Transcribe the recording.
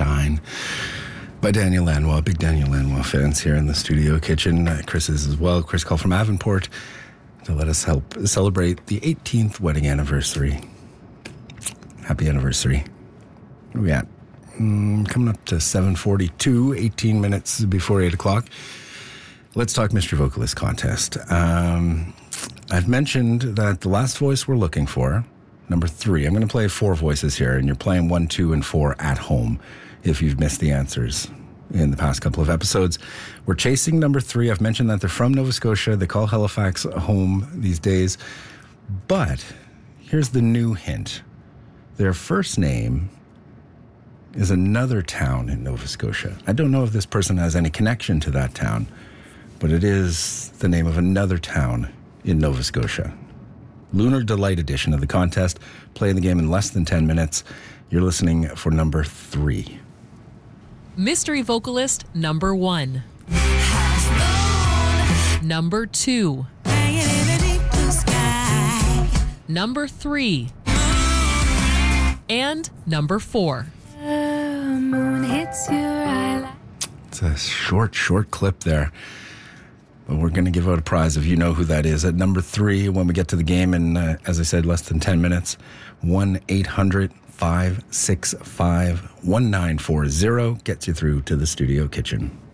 Shine by Daniel Lanois. Big Daniel Lanois fans here in the studio kitchen. Chris is as well. Chris called from Avonport to let us help celebrate the 18th wedding anniversary. Happy anniversary. Where are we at? Coming up to 7:42, 18 minutes before 8 o'clock. Let's talk Mystery Vocalist Contest. I've mentioned that the last voice we're looking for, number 3, I'm going to play 4 voices here, and you're playing 1, 2, and 4 at home if you've missed the answers in the past couple of episodes. We're chasing number 3. I've mentioned that they're from Nova Scotia. They call Halifax home these days. But here's the new hint. Their first name is another town in Nova Scotia. I don't know if this person has any connection to that town, but it is the name of another town in Nova Scotia. Lunar Delight edition of the contest. Playing the game in less than 10 minutes. You're listening for number 3. Mystery vocalist number 1. Number 2. Number 3. And number 4. It's a short clip there. But we're going to give out a prize if you know who that is. At number 3, when we get to the game in, as I said, less than 10 minutes, 1-800-565-1940 gets you through to the studio kitchen.